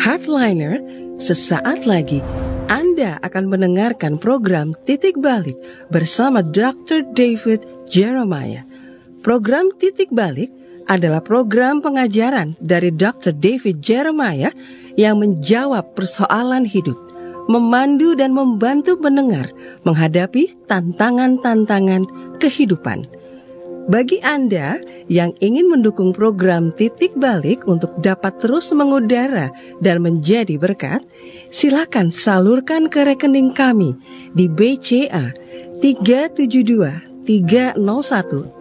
Hardliner, sesaat lagi Anda akan mendengarkan program Titik Balik bersama Dr. David Jeremiah. Program Titik Balik adalah program pengajaran dari Dr. David Jeremiah yang menjawab persoalan hidup, memandu dan membantu pendengar menghadapi tantangan-tantangan kehidupan. Bagi Anda yang ingin mendukung program Titik Balik untuk dapat terus mengudara dan menjadi berkat, silakan salurkan ke rekening kami di BCA 372 301 6262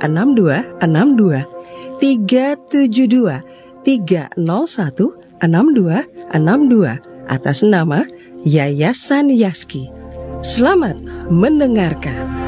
372 301 6262 atas nama Yayasan Yaski. Selamat mendengarkan.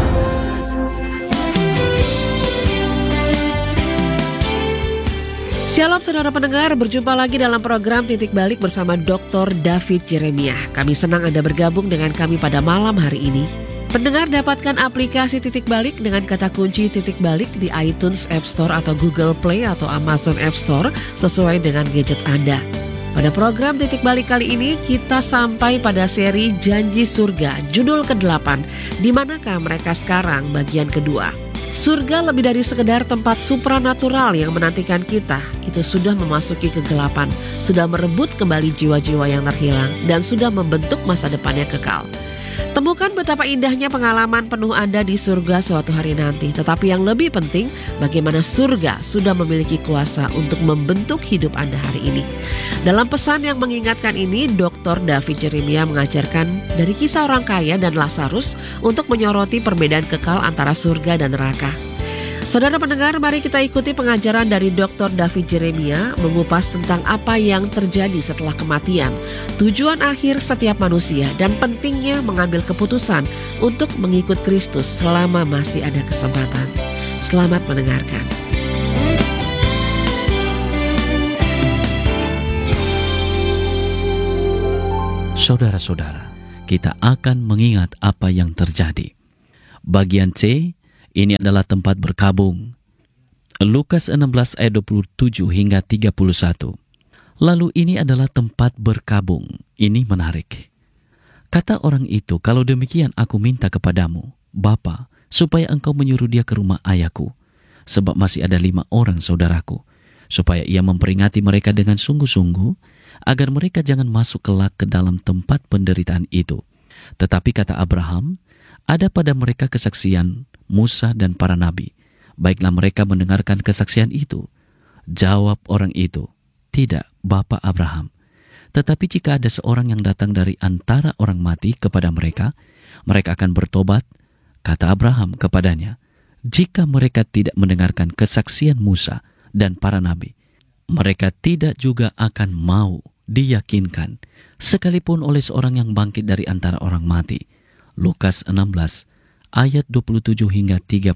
Shalom saudara pendengar, berjumpa lagi dalam program Titik Balik bersama Dr. David Jeremiah. Kami senang Anda bergabung dengan kami pada malam hari ini. Pendengar dapatkan aplikasi Titik Balik dengan kata kunci Titik Balik di iTunes App Store atau Google Play atau Amazon App Store sesuai dengan gadget Anda. Pada program Titik Balik kali ini kita sampai pada seri Janji Surga, judul ke-8. Di manakah mereka sekarang, bagian kedua. Surga lebih dari sekedar tempat supranatural yang menantikan kita. Itu sudah memasuki kegelapan, sudah merebut kembali jiwa-jiwa yang terhilang, dan sudah membentuk masa depan yang kekal. Temukan betapa indahnya pengalaman penuh Anda di surga suatu hari nanti. Tetapi yang lebih penting, bagaimana surga sudah memiliki kuasa untuk membentuk hidup Anda hari ini. Dalam pesan yang mengingatkan ini, Dr. David Jeremiah mengajarkan dari kisah orang kaya dan Lazarus untuk menyoroti perbedaan kekal antara surga dan neraka. Saudara pendengar, mari kita ikuti pengajaran dari Dr. David Jeremiah mengupas tentang apa yang terjadi setelah kematian, tujuan akhir setiap manusia, dan pentingnya mengambil keputusan untuk mengikut Kristus selama masih ada kesempatan. Selamat mendengarkan. Saudara-saudara, kita akan mengingat apa yang terjadi. Bagian C, ini adalah tempat berkabung. Lukas 16 ayat 27 hingga 31. Lalu ini adalah tempat berkabung. Ini menarik. Kata orang itu, kalau demikian aku minta kepadamu, Bapa, supaya engkau menyuruh dia ke rumah ayahku, sebab masih ada 5 orang saudaraku, supaya ia memperingati mereka dengan sungguh-sungguh, agar mereka jangan masuk kelak ke dalam tempat penderitaan itu. Tetapi kata Abraham, ada pada mereka kesaksian Musa dan para nabi. Baiklah mereka mendengarkan kesaksian itu. Jawab orang itu, tidak, Bapa Abraham. Tetapi jika ada seorang yang datang dari antara orang mati kepada mereka, mereka akan bertobat. Kata Abraham kepadanya, jika mereka tidak mendengarkan kesaksian Musa dan para nabi, mereka tidak juga akan mau diyakinkan, sekalipun oleh seorang yang bangkit dari antara orang mati. Lukas 16 ayat 27 hingga 31.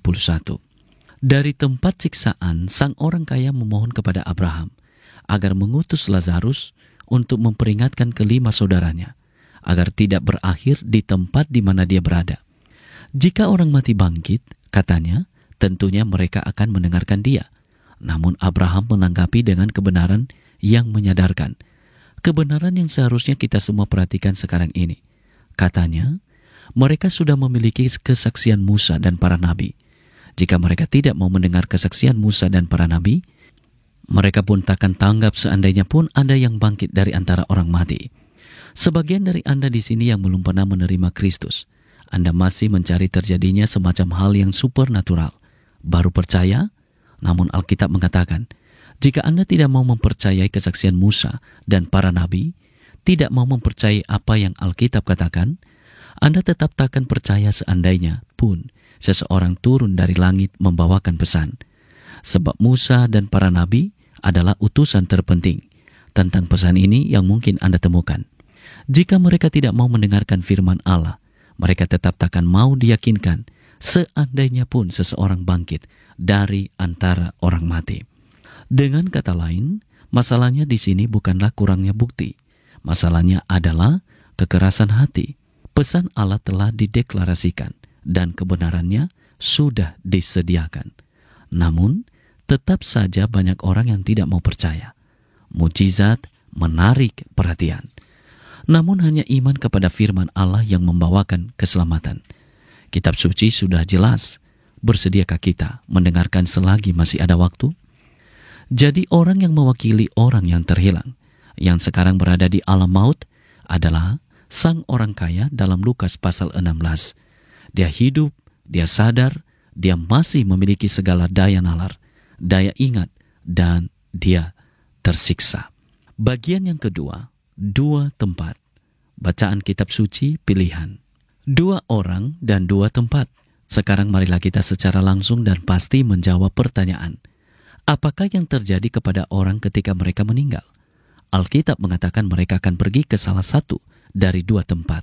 Dari tempat siksaan, sang orang kaya memohon kepada Abraham agar mengutus Lazarus untuk memperingatkan kelima saudaranya, agar tidak berakhir di tempat di mana dia berada. Jika orang mati bangkit, katanya, tentunya mereka akan mendengarkan dia. Namun Abraham menanggapi dengan kebenaran yang menyadarkan. Kebenaran yang seharusnya kita semua perhatikan sekarang ini. Katanya, mereka sudah memiliki kesaksian Musa dan para nabi. Jika mereka tidak mau mendengar kesaksian Musa dan para nabi, mereka pun takkan tanggap seandainya pun ada yang bangkit dari antara orang mati. Sebagian dari Anda di sini yang belum pernah menerima Kristus, Anda masih mencari terjadinya semacam hal yang supernatural. Baru percaya? Namun Alkitab mengatakan, jika Anda tidak mau mempercayai kesaksian Musa dan para nabi, tidak mau mempercayai apa yang Alkitab katakan, Anda tetap takkan percaya seandainya pun seseorang turun dari langit membawakan pesan. Sebab Musa dan para nabi adalah utusan terpenting. Tentang pesan ini yang mungkin Anda temukan. Jika mereka tidak mau mendengarkan firman Allah, mereka tetap takkan mau diyakinkan seandainya pun seseorang bangkit dari antara orang mati. Dengan kata lain, masalahnya di sini bukanlah kurangnya bukti. Masalahnya adalah kekerasan hati. Pesan Allah telah dideklarasikan dan kebenarannya sudah disediakan. Namun, tetap saja banyak orang yang tidak mau percaya. Mujizat, menarik perhatian. Namun hanya iman kepada firman Allah yang membawakan keselamatan. Kitab suci sudah jelas. Bersediakah kita mendengarkan selagi masih ada waktu? Jadi orang yang mewakili orang yang terhilang, yang sekarang berada di alam maut, adalah sang orang kaya dalam Lukas pasal 16. Dia hidup, dia sadar, dia masih memiliki segala daya nalar, daya ingat, dan dia tersiksa. Bagian yang kedua, 2 tempat. Bacaan kitab suci pilihan. 2 orang dan 2 tempat. Sekarang marilah kita secara langsung dan pasti menjawab pertanyaan. Apakah yang terjadi kepada orang ketika mereka meninggal? Alkitab mengatakan mereka akan pergi ke salah satu dari 2 tempat.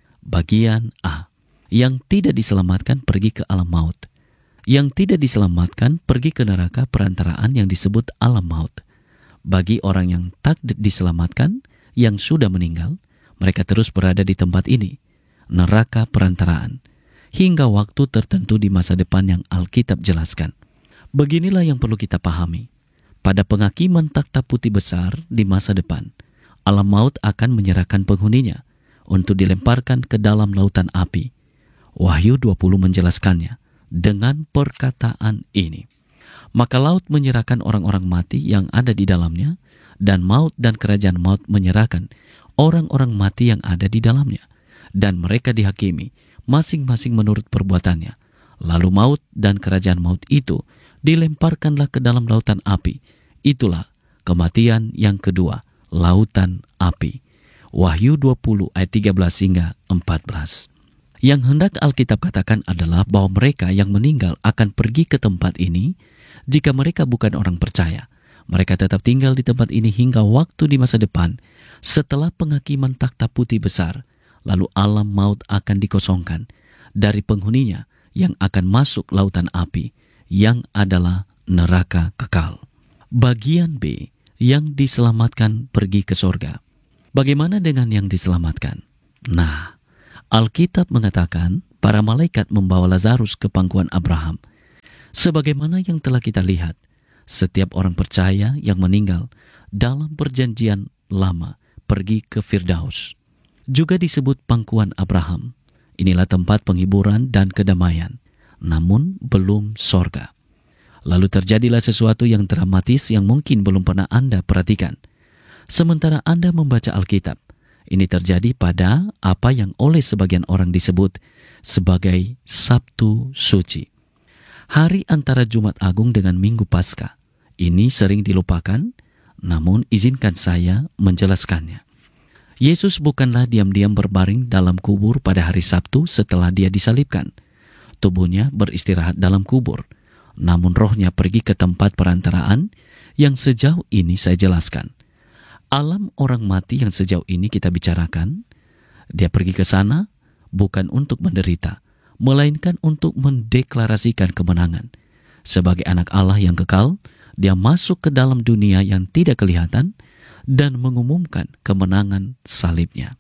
Bagian A. Yang tidak diselamatkan pergi ke alam maut. Yang tidak diselamatkan pergi ke neraka perantaraan yang disebut alam maut. Bagi orang yang tak diselamatkan, yang sudah meninggal, mereka terus berada di tempat ini, neraka perantaraan, hingga waktu tertentu di masa depan yang Alkitab jelaskan. Beginilah yang perlu kita pahami. Pada penghakiman takhta putih besar di masa depan, alam maut akan menyerahkan penghuninya untuk dilemparkan ke dalam lautan api. Wahyu 20 menjelaskannya dengan perkataan ini. Maka laut menyerahkan orang-orang mati yang ada di dalamnya, dan maut dan kerajaan maut menyerahkan orang-orang mati yang ada di dalamnya. Dan mereka dihakimi, masing-masing menurut perbuatannya. Lalu maut dan kerajaan maut itu dilemparkanlah ke dalam lautan api. Itulah kematian yang kedua, lautan api. Wahyu 20 ayat 13 hingga 14. Yang hendak Alkitab katakan adalah bahwa mereka yang meninggal akan pergi ke tempat ini. Jika mereka bukan orang percaya, mereka tetap tinggal di tempat ini hingga waktu di masa depan setelah penghakiman takhta putih besar. Lalu alam maut akan dikosongkan dari penghuninya yang akan masuk lautan api yang adalah neraka kekal. Bagian B, yang diselamatkan pergi ke sorga. Bagaimana dengan yang diselamatkan? Nah, Alkitab mengatakan para malaikat membawa Lazarus ke pangkuan Abraham. Sebagaimana yang telah kita lihat, setiap orang percaya yang meninggal dalam perjanjian lama pergi ke Firdaus. Juga disebut pangkuan Abraham. Inilah tempat penghiburan dan kedamaian, namun belum sorga. Lalu terjadilah sesuatu yang dramatis yang mungkin belum pernah Anda perhatikan. Sementara Anda membaca Alkitab, ini terjadi pada apa yang oleh sebagian orang disebut sebagai Sabtu Suci. Hari antara Jumat Agung dengan Minggu Paskah. Ini sering dilupakan, namun izinkan saya menjelaskannya. Yesus bukanlah diam-diam berbaring dalam kubur pada hari Sabtu setelah dia disalibkan. Tubuhnya beristirahat dalam kubur, namun rohnya pergi ke tempat perantaraan yang sejauh ini saya jelaskan. Alam orang mati yang sejauh ini kita bicarakan, dia pergi ke sana bukan untuk menderita, melainkan untuk mendeklarasikan kemenangan. Sebagai anak Allah yang kekal, dia masuk ke dalam dunia yang tidak kelihatan dan mengumumkan kemenangan salibnya.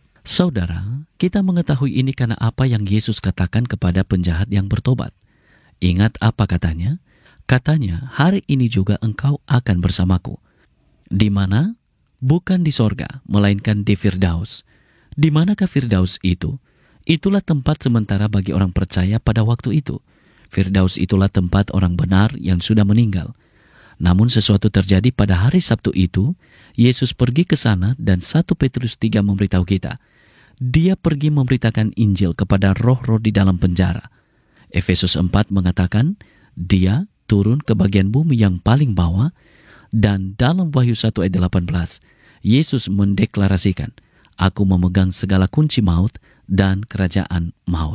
Saudara, kita mengetahui ini karena apa yang Yesus katakan kepada penjahat yang bertobat. Ingat apa katanya? Katanya, hari ini juga engkau akan bersamaku. Di mana? Bukan di sorga, melainkan di Firdaus. Di manakah Firdaus itu? Itulah tempat sementara bagi orang percaya pada waktu itu. Firdaus itulah tempat orang benar yang sudah meninggal. Namun sesuatu terjadi pada hari Sabtu itu. Yesus pergi ke sana dan 1 Petrus 3 memberitahu kita. Dia pergi memberitakan Injil kepada roh-roh di dalam penjara. Efesus 4 mengatakan, dia turun ke bagian bumi yang paling bawah. Dan dalam Wahyu 1 ayat 18, Yesus mendeklarasikan, aku memegang segala kunci maut dan kerajaan maut.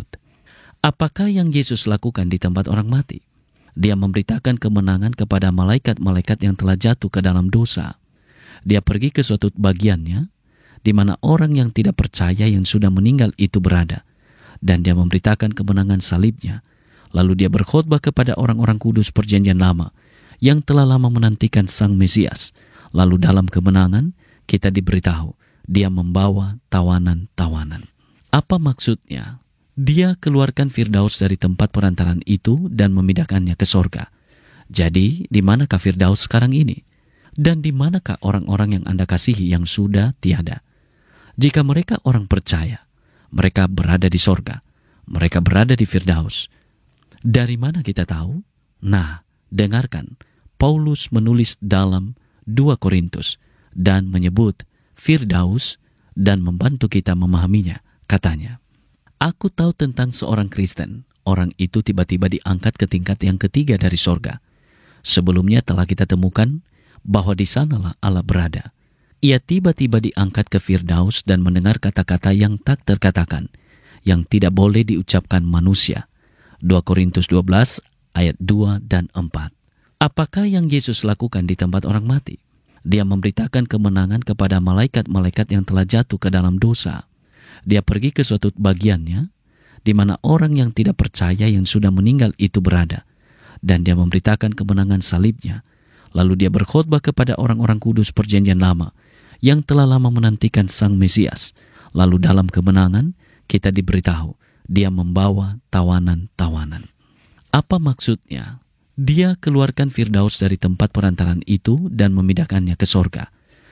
Apakah yang Yesus lakukan di tempat orang mati? Dia memberitakan kemenangan kepada malaikat-malaikat yang telah jatuh ke dalam dosa. Dia pergi ke suatu bagiannya, di mana orang yang tidak percaya yang sudah meninggal itu berada. Dan dia memberitakan kemenangan salibnya. Lalu dia berkhotbah kepada orang-orang kudus perjanjian lama, yang telah lama menantikan Sang Mesias. Lalu dalam kemenangan, kita diberitahu, dia membawa tawanan-tawanan. Apa maksudnya? Dia keluarkan Firdaus dari tempat perantaraan itu dan memindahkannya ke sorga. Jadi, di manakah Firdaus sekarang ini? Dan di manakah orang-orang yang Anda kasihi yang sudah tiada? Jika mereka orang percaya, mereka berada di sorga, mereka berada di Firdaus. Dari mana kita tahu? Nah, dengarkan, Paulus menulis dalam 2 Korintus dan menyebut Firdaus dan membantu kita memahaminya. Katanya, aku tahu tentang seorang Kristen, orang itu tiba-tiba diangkat ke tingkat yang ketiga dari sorga. Sebelumnya telah kita temukan bahwa di sanalah Allah berada. Ia tiba-tiba diangkat ke Firdaus dan mendengar kata-kata yang tak terkatakan, yang tidak boleh diucapkan manusia. 2 Korintus 12 ayat 2 dan 4. Apakah yang Yesus lakukan di tempat orang mati? Dia memberitakan kemenangan kepada malaikat-malaikat yang telah jatuh ke dalam dosa. Dia pergi ke suatu bagiannya, di mana orang yang tidak percaya yang sudah meninggal itu berada. Dan dia memberitakan kemenangan salibnya. Lalu dia berkhotbah kepada orang-orang kudus perjanjian lama yang telah lama menantikan Sang Mesias. Lalu dalam kemenangan kita diberitahu dia membawa tawanan-tawanan. Apa maksudnya? Dia keluarkan Firdaus dari tempat perantaran itu dan memindahkannya ke sorga.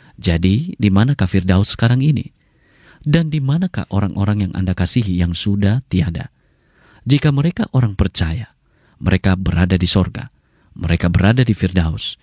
Jadi di manakah Firdaus sekarang ini? Dan di manakah orang-orang yang Anda kasihi yang sudah tiada? Jika mereka orang percaya, mereka berada di sorga, mereka berada di Firdaus.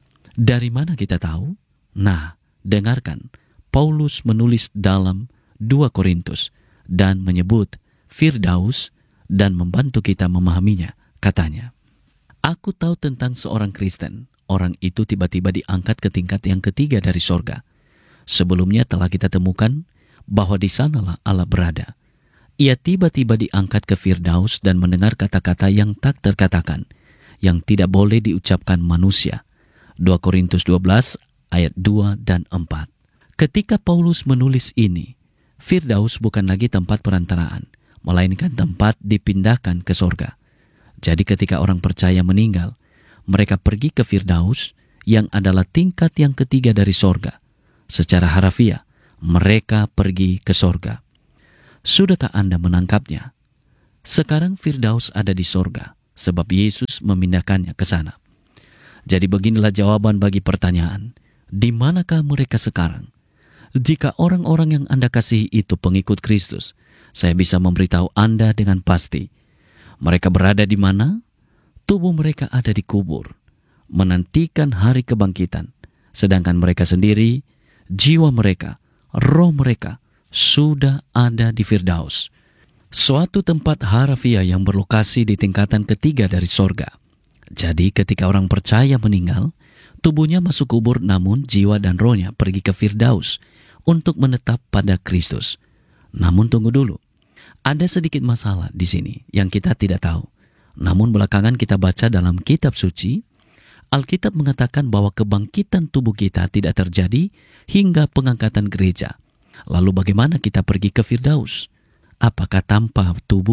Dari mana kita tahu? Nah, dengarkan, Paulus menulis dalam 2 Korintus dan menyebut Firdaus dan membantu kita memahaminya. Katanya, aku tahu tentang seorang Kristen, orang itu tiba-tiba diangkat ke tingkat yang ketiga dari sorga. Sebelumnya telah kita temukan bahwa di sanalah Allah berada. Ia tiba-tiba diangkat ke Firdaus dan mendengar kata-kata yang tak terkatakan, yang tidak boleh diucapkan manusia. 2 Korintus 12 ayat 2 dan 4. Ketika Paulus menulis ini, Firdaus bukan lagi tempat perantaraan, melainkan tempat dipindahkan ke sorga. Jadi ketika orang percaya meninggal, mereka pergi ke Firdaus yang adalah tingkat yang ketiga dari sorga. Secara harafiah, mereka pergi ke sorga. Sudahkah Anda menangkapnya? Sekarang Firdaus ada di sorga, sebab Yesus memindahkannya ke sana. Jadi beginilah jawaban bagi pertanyaan, di manakah mereka sekarang? Jika orang-orang yang Anda kasihi itu pengikut Kristus, saya bisa memberitahu Anda dengan pasti. Mereka berada di mana? Tubuh mereka ada di kubur, menantikan hari kebangkitan. Sedangkan mereka sendiri, jiwa mereka, roh mereka, sudah ada di Firdaus. Suatu tempat harafiah yang berlokasi di tingkatan ketiga dari sorga. Jadi ketika orang percaya meninggal, tubuhnya masuk kubur namun jiwa dan rohnya pergi ke Firdaus untuk menetap pada Kristus. Namun tunggu dulu, ada sedikit masalah di sini yang kita tidak tahu. Namun belakangan kita baca dalam kitab suci, Alkitab mengatakan bahwa kebangkitan tubuh kita tidak terjadi hingga pengangkatan gereja. Lalu bagaimana kita pergi ke Firdaus? Apakah tanpa tubuh?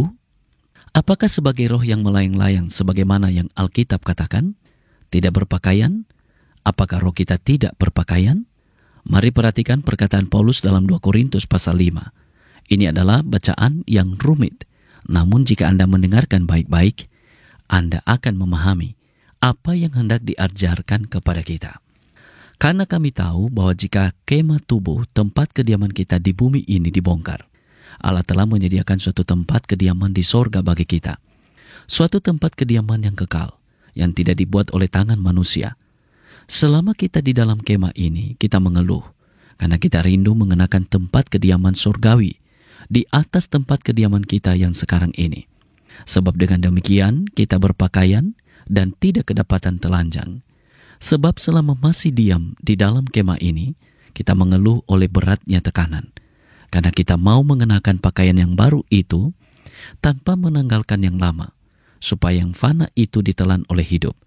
Apakah sebagai roh yang melayang-layang sebagaimana yang Alkitab katakan? Tidak berpakaian? Apakah roh kita tidak berpakaian? Mari perhatikan perkataan Paulus dalam 2 Korintus pasal 5. Ini adalah bacaan yang rumit. Namun jika Anda mendengarkan baik-baik, Anda akan memahami apa yang hendak diajarkan kepada kita. Karena kami tahu bahwa jika kemah tubuh, tempat kediaman kita di bumi ini dibongkar, Allah telah menyediakan suatu tempat kediaman di sorga bagi kita. Suatu tempat kediaman yang kekal, yang tidak dibuat oleh tangan manusia. Selama kita di dalam kemah ini, kita mengeluh, karena kita rindu mengenakan tempat kediaman surgawi di atas tempat kediaman kita yang sekarang ini. Sebab dengan demikian, kita berpakaian dan tidak kedapatan telanjang. Sebab selama masih diam di dalam kemah ini, kita mengeluh oleh beratnya tekanan. Karena kita mau mengenakan pakaian yang baru itu tanpa menanggalkan yang lama, supaya yang fana itu ditelan oleh hidup.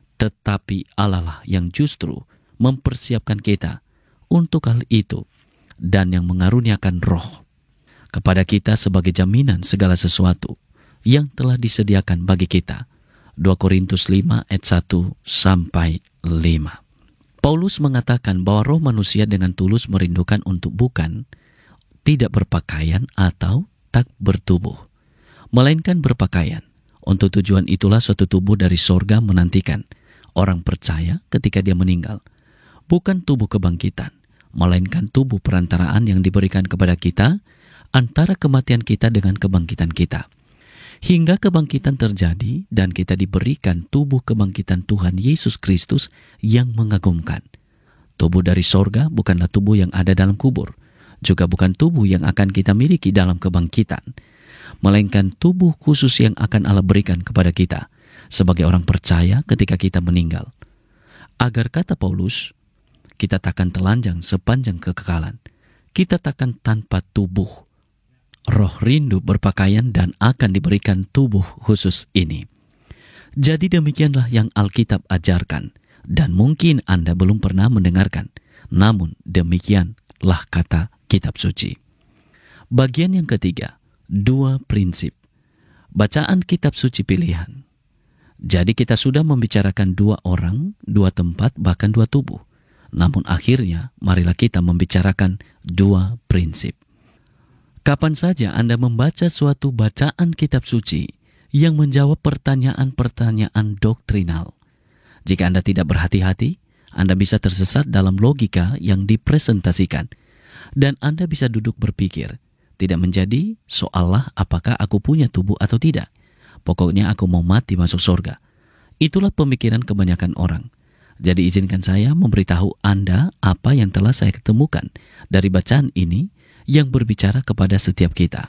Tetapi Allah lah yang justru mempersiapkan kita untuk hal itu dan yang mengaruniakan roh kepada kita sebagai jaminan segala sesuatu yang telah disediakan bagi kita. 2 Korintus 5 ayat 1 sampai 5. Paulus mengatakan bahwa roh manusia dengan tulus merindukan untuk bukan tidak berpakaian atau tak bertubuh, melainkan berpakaian. Untuk tujuan itulah suatu tubuh dari sorga menantikan orang percaya ketika dia meninggal. bukan tubuh kebangkitan, melainkan tubuh perantaraan yang diberikan kepada kita antara kematian kita dengan kebangkitan kita. Hingga kebangkitan terjadi dan kita diberikan tubuh kebangkitan Tuhan Yesus Kristus yang mengagumkan. Tubuh dari sorga bukanlah tubuh yang ada dalam kubur, juga bukan tubuh yang akan kita miliki dalam kebangkitan, melainkan tubuh khusus yang akan Allah berikan kepada kita sebagai orang percaya ketika kita meninggal. Agar, kata Paulus, kita takkan telanjang sepanjang kekekalan. Kita takkan tanpa tubuh. Roh rindu berpakaian dan akan diberikan tubuh khusus ini. Jadi demikianlah yang Alkitab ajarkan, dan mungkin Anda belum pernah mendengarkan. Namun demikianlah kata Kitab Suci. Bagian yang ketiga, 2 prinsip. Bacaan Kitab Suci pilihan. Jadi kita sudah membicarakan 2 orang, 2 tempat, bahkan 2 tubuh. Namun akhirnya marilah kita membicarakan 2 prinsip. Kapan saja Anda membaca suatu bacaan Kitab Suci yang menjawab pertanyaan-pertanyaan doktrinal, jika Anda tidak berhati-hati, Anda bisa tersesat dalam logika yang dipresentasikan. Dan Anda bisa duduk berpikir, tidak menjadi soallah apakah aku punya tubuh atau tidak. Pokoknya aku mau mati masuk surga. Itulah pemikiran kebanyakan orang. Jadi izinkan saya memberitahu Anda apa yang telah saya ketemukan dari bacaan ini yang berbicara kepada setiap kita.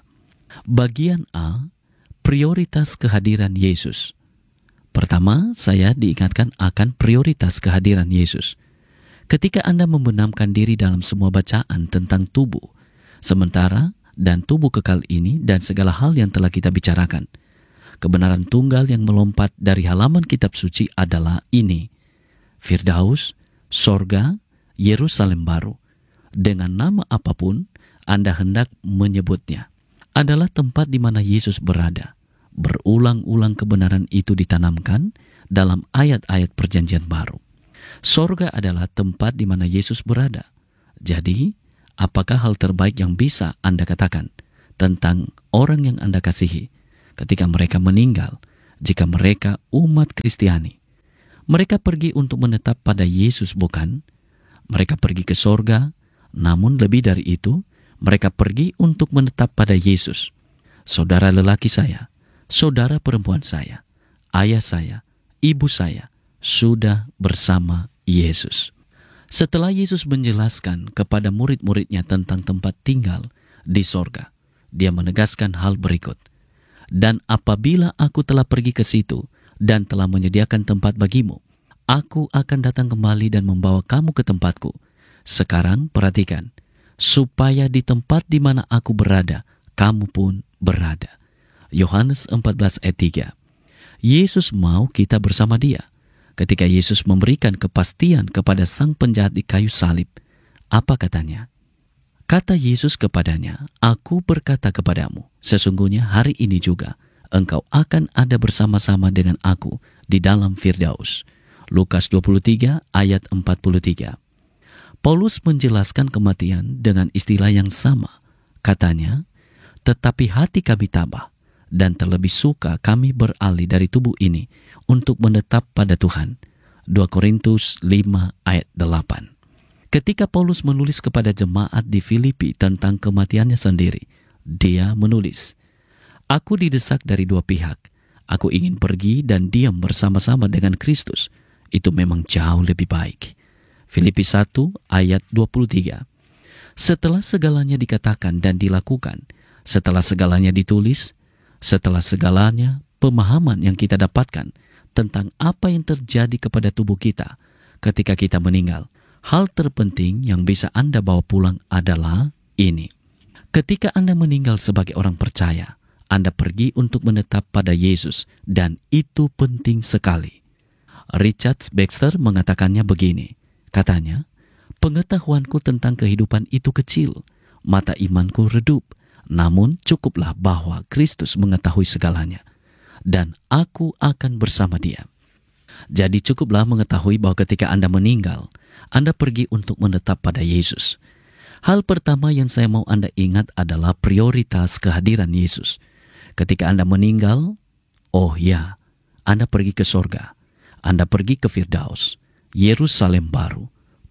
Bagian A, prioritas kehadiran Yesus. Pertama, saya diingatkan akan prioritas kehadiran Yesus. Ketika Anda membenamkan diri dalam semua bacaan tentang tubuh, sementara dan tubuh kekal ini dan segala hal yang telah kita bicarakan, kebenaran tunggal yang melompat dari halaman Kitab Suci adalah ini: Firdaus, sorga, Yerusalem baru. Dengan nama apapun Anda hendak menyebutnya, adalah tempat di mana Yesus berada. Berulang-ulang kebenaran itu ditanamkan dalam ayat-ayat Perjanjian Baru. Sorga adalah tempat di mana Yesus berada. Jadi, apakah hal terbaik yang bisa Anda katakan tentang orang yang Anda kasihi ketika mereka meninggal, jika mereka umat Kristiani? Mereka pergi untuk menetap pada Yesus, bukan? Mereka pergi ke sorga, namun lebih dari itu, mereka pergi untuk menetap pada Yesus. Saudara lelaki saya, saudara perempuan saya, ayah saya, ibu saya, sudah bersama Yesus. Setelah Yesus menjelaskan kepada murid-muridnya tentang tempat tinggal di sorga, dia menegaskan hal berikut: dan apabila aku telah pergi ke situ dan telah menyediakan tempat bagimu, aku akan datang kembali dan membawa kamu ke tempatku. Sekarang perhatikan, supaya di tempat di mana aku berada, kamu pun berada. Yohanes 14 ayat 3. Yesus mau kita bersama dia. Ketika Yesus memberikan kepastian kepada sang penjahat di kayu salib, apa katanya? Kata Yesus kepadanya, aku berkata kepadamu, sesungguhnya hari ini juga engkau akan ada bersama-sama dengan aku di dalam Firdaus. Lukas 23 ayat 43. Paulus menjelaskan kematian dengan istilah yang sama. Katanya, tetapi hati kami tabah, dan terlebih suka kami beralih dari tubuh ini untuk menetap pada Tuhan. 2 Korintus 5 ayat 8. Ketika Paulus menulis kepada jemaat di Filipi tentang kematiannya sendiri, dia menulis, aku didesak dari 2 pihak. Aku ingin pergi dan diam bersama-sama dengan Kristus. Itu memang jauh lebih baik. Filipi 1 ayat 23. Setelah segalanya dikatakan dan dilakukan, setelah segalanya ditulis, setelah segalanya pemahaman yang kita dapatkan tentang apa yang terjadi kepada tubuh kita ketika kita meninggal, hal terpenting yang bisa Anda bawa pulang adalah ini. Ketika Anda meninggal sebagai orang percaya, Anda pergi untuk menetap pada Yesus, dan itu penting sekali. Richard Baxter mengatakannya begini, katanya, pengetahuanku tentang kehidupan itu kecil, mata imanku redup, namun cukuplah bahwa Kristus mengetahui segalanya, dan aku akan bersama dia. Jadi cukuplah mengetahui bahwa ketika Anda meninggal, Anda pergi untuk menetap pada Yesus. Hal pertama yang saya mau Anda ingat adalah prioritas kehadiran Yesus. Ketika Anda meninggal, oh ya, Anda pergi ke sorga. Anda pergi ke Firdaus, Yerusalem baru,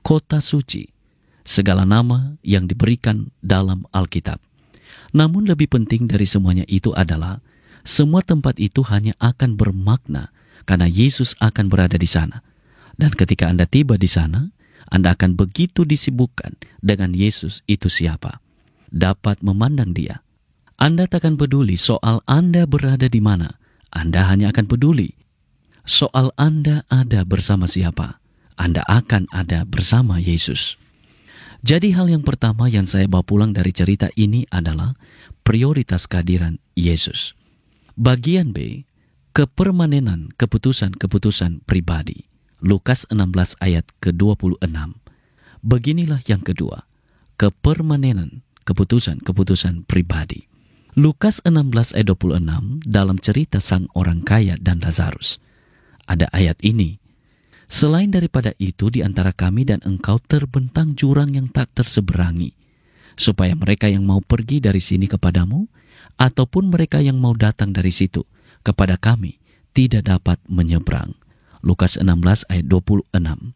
kota suci, segala nama yang diberikan dalam Alkitab. Namun lebih penting dari semuanya itu adalah semua tempat itu hanya akan bermakna karena Yesus akan berada di sana. Dan ketika Anda tiba di sana, Anda akan begitu disibukkan dengan Yesus itu siapa. Dapat memandang Dia. Anda takkan peduli soal Anda berada di mana. Anda hanya akan peduli soal Anda ada bersama siapa. Anda akan ada bersama Yesus. Jadi hal yang pertama yang saya bawa pulang dari cerita ini adalah prioritas kehadiran Yesus. Bagian B, kepermanenan keputusan-keputusan pribadi. Lukas 16 ayat ke-26. Beginilah yang kedua, kepermanenan keputusan-keputusan pribadi. Lukas 16 ayat 26 dalam cerita sang orang kaya dan Lazarus. Ada ayat ini, selain daripada itu di antara kami dan engkau terbentang jurang yang tak terseberangi, supaya mereka yang mau pergi dari sini kepadamu, ataupun mereka yang mau datang dari situ kepada kami, tidak dapat menyeberang. Lukas 16 ayat 26.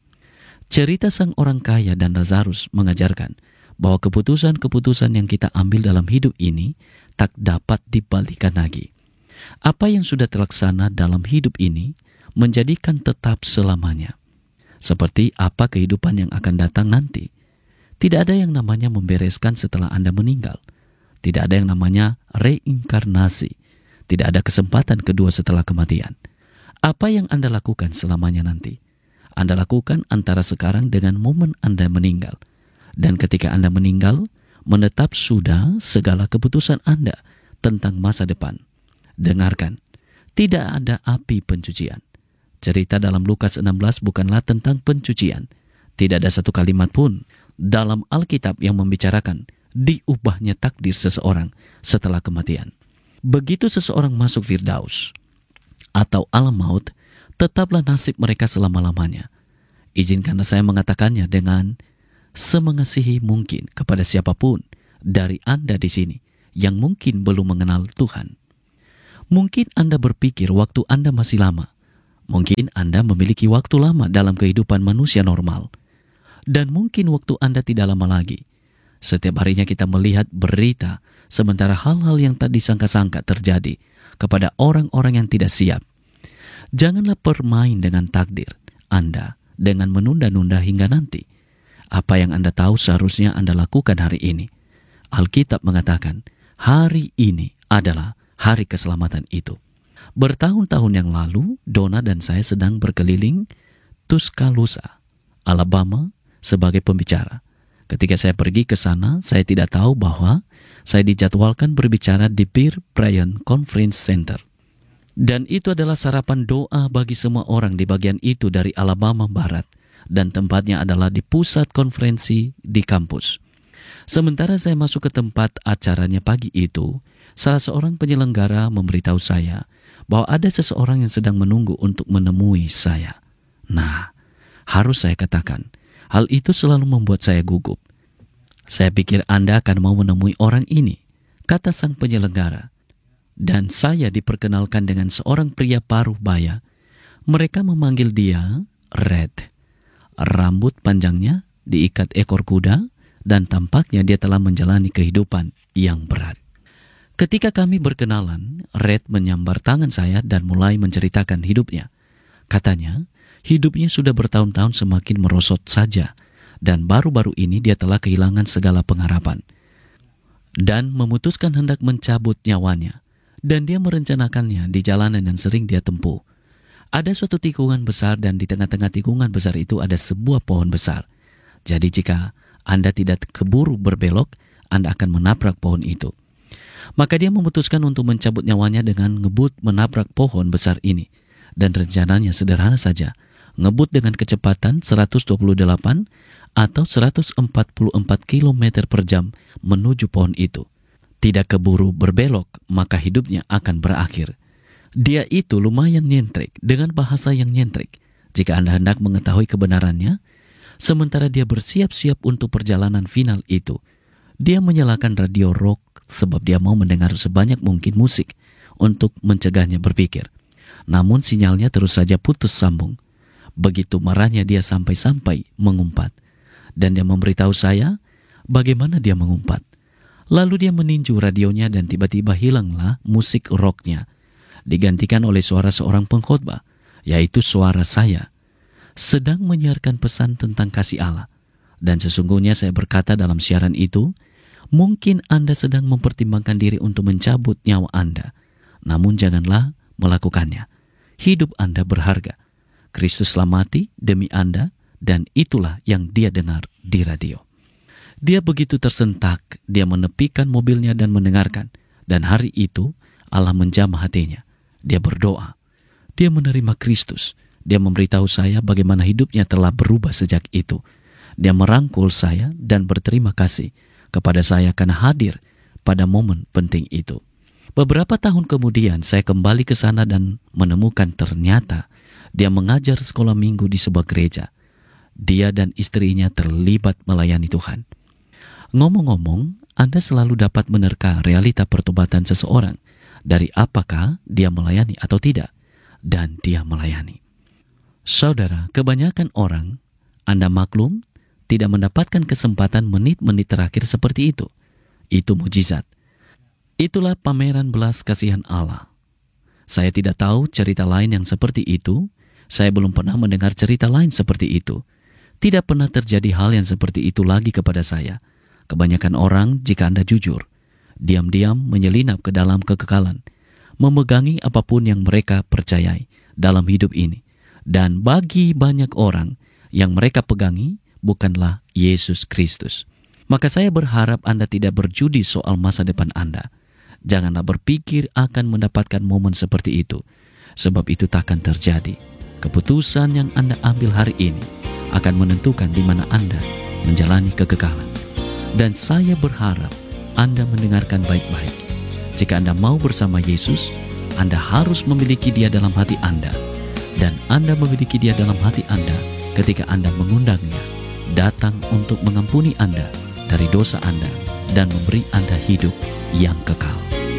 Cerita sang orang kaya dan Lazarus mengajarkan bahwa keputusan-keputusan yang kita ambil dalam hidup ini tak dapat dibalikan lagi. Apa yang sudah terlaksana dalam hidup ini menjadikan tetap selamanya. Seperti apa kehidupan yang akan datang nanti. Tidak ada yang namanya membereskan setelah Anda meninggal. Tidak ada yang namanya reinkarnasi. Tidak ada kesempatan kedua setelah kematian. Apa yang Anda lakukan selamanya nanti? Anda lakukan antara sekarang dengan momen Anda meninggal. Dan ketika Anda meninggal, menetap sudah segala keputusan Anda tentang masa depan. Dengarkan, tidak ada api pencucian. Cerita dalam Lukas 16 bukanlah tentang pencucian. Tidak ada satu kalimat pun dalam Alkitab yang membicarakan diubahnya takdir seseorang setelah kematian. Begitu seseorang masuk Firdaus atau alam maut, tetaplah nasib mereka selama-lamanya. Izinkanlah saya mengatakannya dengan semengasihi mungkin kepada siapapun dari Anda di sini yang mungkin belum mengenal Tuhan. Mungkin Anda berpikir waktu Anda masih lama. Mungkin Anda memiliki waktu lama dalam kehidupan manusia normal. Dan mungkin waktu Anda tidak lama lagi. Setiap harinya kita melihat berita, sementara hal-hal yang tak disangka-sangka terjadi kepada orang-orang yang tidak siap. Janganlah bermain dengan takdir Anda dengan menunda-nunda hingga nanti. Apa yang Anda tahu seharusnya Anda lakukan hari ini. Alkitab mengatakan, hari ini adalah hari keselamatan itu. Bertahun-tahun yang lalu, Donna dan saya sedang berkeliling Tuscaloosa, Alabama sebagai pembicara. Ketika saya pergi ke sana, saya tidak tahu bahwa saya dijadwalkan berbicara di Bear Bryant Conference Center. Dan itu adalah sarapan doa bagi semua orang di bagian itu dari Alabama Barat. Dan tempatnya adalah di pusat konferensi di kampus. Sementara saya masuk ke tempat acaranya pagi itu, salah seorang penyelenggara memberitahu saya bahwa ada seseorang yang sedang menunggu untuk menemui saya. Nah, harus saya katakan, hal itu selalu membuat saya gugup. Saya pikir Anda akan mau menemui orang ini, kata sang penyelenggara. Dan saya diperkenalkan dengan seorang pria paruh baya. Mereka memanggil dia Red. Rambut panjangnya diikat ekor kuda, dan tampaknya dia telah menjalani kehidupan yang berat. Ketika kami berkenalan, Red menyambar tangan saya dan mulai menceritakan hidupnya. Katanya, hidupnya sudah bertahun-tahun semakin merosot saja, dan baru-baru ini dia telah kehilangan segala pengharapan dan memutuskan hendak mencabut nyawanya, dan dia merencanakannya di jalanan yang sering dia tempuh. Ada suatu tikungan besar dan di tengah-tengah tikungan besar itu ada sebuah pohon besar. Jadi jika Anda tidak keburu berbelok, Anda akan menabrak pohon itu. Maka dia memutuskan untuk mencabut nyawanya dengan ngebut menabrak pohon besar ini. Dan rencananya sederhana saja, ngebut dengan kecepatan 128 atau 144 km per jam menuju pohon itu. Tidak keburu berbelok, maka hidupnya akan berakhir. Dia itu lumayan nyentrik, dengan bahasa yang nyentrik. Jika Anda hendak mengetahui kebenarannya, sementara dia bersiap-siap untuk perjalanan final itu, dia menyalakan radio rock sebab dia mau mendengar sebanyak mungkin musik untuk mencegahnya berpikir. Namun sinyalnya terus saja putus sambung. Begitu marahnya dia sampai-sampai mengumpat. dan dia memberitahu saya bagaimana dia mengumpat. Lalu dia meninju radionya dan tiba-tiba hilanglah musik rocknya, digantikan oleh suara seorang pengkhotbah, yaitu suara saya, sedang menyiarkan pesan tentang kasih Allah. Dan sesungguhnya saya berkata dalam siaran itu, mungkin Anda sedang mempertimbangkan diri untuk mencabut nyawa Anda, namun janganlah melakukannya. Hidup Anda berharga. Kristus telah mati demi Anda, dan itulah yang dia dengar di radio. Dia begitu tersentak, dia menepikan mobilnya dan mendengarkan. Dan hari itu Allah menjamah hatinya. Dia berdoa. Dia menerima Kristus. Dia memberitahu saya bagaimana hidupnya telah berubah sejak itu. Dia merangkul saya dan berterima kasih kepada saya karena hadir pada momen penting itu. Beberapa tahun kemudian saya kembali ke sana dan menemukan ternyata dia mengajar sekolah minggu di sebuah gereja. Dia dan istrinya terlibat melayani Tuhan. Ngomong-ngomong, Anda selalu dapat menerka realita pertobatan seseorang dari apakah dia melayani atau tidak, dan dia melayani. Saudara, kebanyakan orang, Anda maklum, tidak mendapatkan kesempatan menit-menit terakhir seperti itu. Itu mujizat. Itulah pameran belas kasihan Allah. Saya tidak tahu cerita lain yang seperti itu. Saya belum pernah mendengar cerita lain seperti itu. Tidak pernah terjadi hal yang seperti itu lagi kepada saya. Kebanyakan orang, jika Anda jujur, diam-diam menyelinap ke dalam kekekalan, memegangi apapun yang mereka percayai dalam hidup ini. Dan bagi banyak orang, yang mereka pegangi bukanlah Yesus Kristus. Maka saya berharap Anda tidak berjudi soal masa depan Anda. Janganlah berpikir akan mendapatkan momen seperti itu, sebab itu takkan terjadi. Keputusan yang Anda ambil hari ini akan menentukan di mana Anda menjalani kekekalan. Dan saya berharap Anda mendengarkan baik-baik. Jika Anda mau bersama Yesus, Anda harus memiliki Dia dalam hati Anda. Dan Anda memiliki Dia dalam hati Anda ketika Anda mengundangnya datang untuk mengampuni Anda dari dosa Anda dan memberi Anda hidup yang kekal.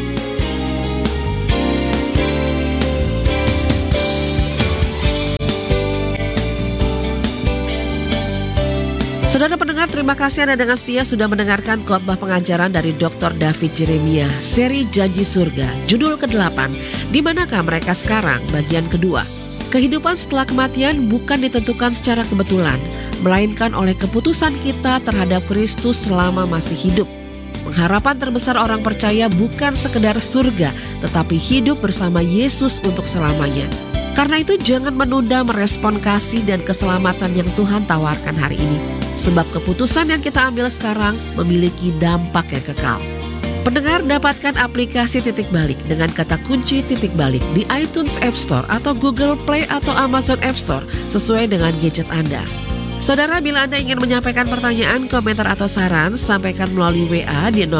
Saudara pendengar, terima kasih Anda dengan setia sudah mendengarkan khotbah pengajaran dari Dr. David Jeremiah, seri Janji Surga, judul ke-8, Di Manakah Mereka Sekarang, bagian kedua. Kehidupan setelah kematian bukan ditentukan secara kebetulan, melainkan oleh keputusan kita terhadap Kristus selama masih hidup. Pengharapan terbesar orang percaya bukan sekedar surga, tetapi hidup bersama Yesus untuk selamanya. Karena itu jangan menunda merespon kasih dan keselamatan yang Tuhan tawarkan hari ini. Sebab keputusan yang kita ambil sekarang memiliki dampak yang kekal. Pendengar, dapatkan aplikasi Titik Balik dengan kata kunci Titik Balik di iTunes App Store atau Google Play atau Amazon App Store sesuai dengan gadget Anda. Saudara, bila Anda ingin menyampaikan pertanyaan, komentar atau saran, sampaikan melalui WA di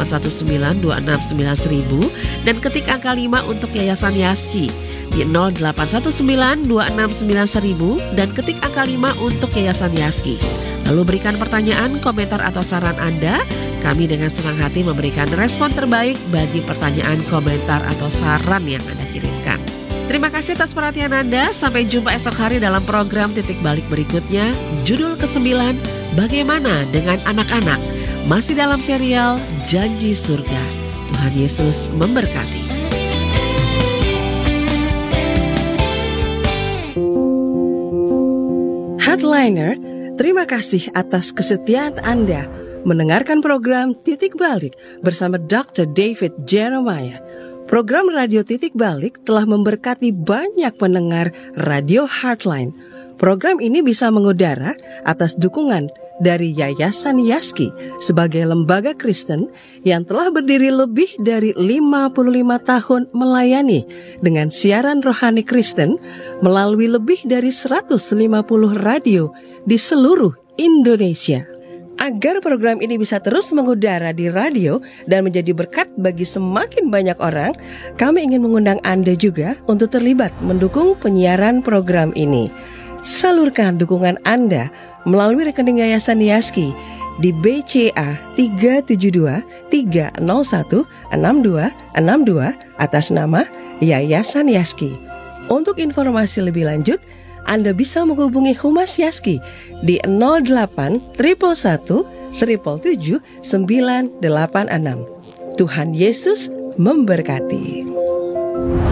0819269000 dan ketik angka 5 untuk Yayasan Yaski di 0819269000 dan ketik angka 5 untuk Yayasan Yaski. Lalu berikan pertanyaan, komentar atau saran Anda. Kami dengan senang hati memberikan respon terbaik bagi pertanyaan, komentar atau saran yang Anda kirimkan. Terima kasih atas perhatian Anda. Sampai jumpa esok hari dalam program Titik Balik berikutnya. Judul ke-9, Bagaimana dengan Anak-anak? Masih dalam serial Janji Surga. Tuhan Yesus memberkati. Headliner, terima kasih atas kesetiaan Anda mendengarkan program Titik Balik bersama Dr. David Jeremiah. Program Radio Titik Balik telah memberkati banyak pendengar Radio Heartline. Program ini bisa mengudara atas dukungan dari Yayasan Yaski sebagai lembaga Kristen yang telah berdiri lebih dari 55 tahun melayani dengan siaran rohani Kristen melalui lebih dari 150 radio di seluruh Indonesia. Agar program ini bisa terus mengudara di radio dan menjadi berkat bagi semakin banyak orang, kami ingin mengundang Anda juga untuk terlibat mendukung penyiaran program ini. Salurkan dukungan Anda melalui rekening Yayasan Yaski di BCA 372-301-6262 atas nama Yayasan Yaski. Untuk informasi lebih lanjut, Anda bisa menghubungi Humas Yaski di 08 111 777 986. Tuhan Yesus memberkati.